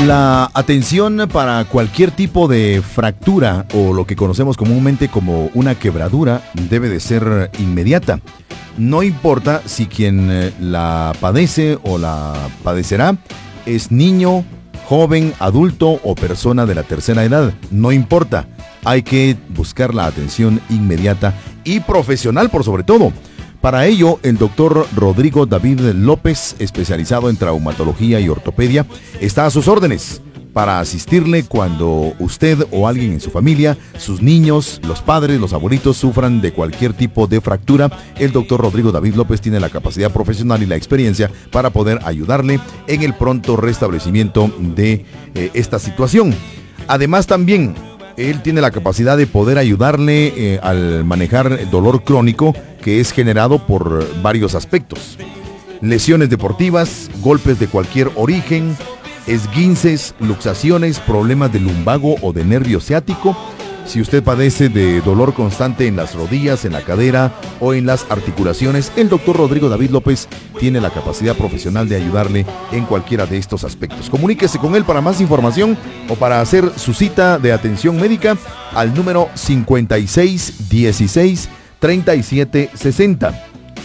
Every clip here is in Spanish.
La atención para cualquier tipo de fractura o lo que conocemos comúnmente como una quebradura debe de ser inmediata. No importa si quien la padece o la padecerá es niño, joven, adulto o persona de la tercera edad. No importa, hay que buscar la atención inmediata y profesional por sobre todo. Para ello, el doctor Rodrigo David López, especializado en traumatología y ortopedia, está a sus órdenes para asistirle cuando usted o alguien en su familia, sus niños, los padres, los abuelitos sufran de cualquier tipo de fractura. El doctor Rodrigo David López tiene la capacidad profesional y la experiencia para poder ayudarle en el pronto restablecimiento de esta situación. Además, también él tiene la capacidad de poder ayudarle al manejar el dolor crónico que es generado por varios aspectos: lesiones deportivas, golpes de cualquier origen, esguinces, luxaciones, problemas de lumbago o de nervio ciático. Si usted padece de dolor constante en las rodillas, en la cadera o en las articulaciones, el doctor Rodrigo David López tiene la capacidad profesional de ayudarle en cualquiera de estos aspectos. Comuníquese con él para más información o para hacer su cita de atención médica al número 5616 3760.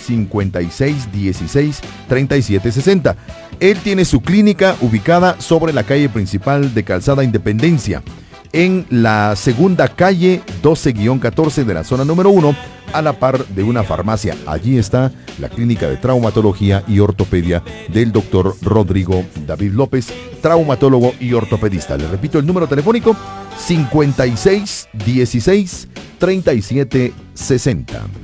5616 3760. Él tiene su clínica ubicada sobre la calle principal de Calzada Independencia, en la segunda calle 12-14 de la zona número 1, a la par de una farmacia. Allí está la clínica de traumatología y ortopedia del doctor Rodrigo David López, traumatólogo y ortopedista. Le repito el número telefónico: 5616 3760.